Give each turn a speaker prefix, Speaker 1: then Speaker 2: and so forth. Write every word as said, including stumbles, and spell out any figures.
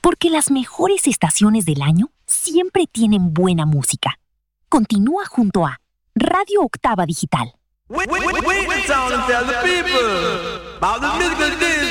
Speaker 1: Porque las mejores estaciones del año siempre tienen buena música. Continúa junto a Radio Octava Digital.
Speaker 2: Wait, wait, wait, wait, and tell the people about the musical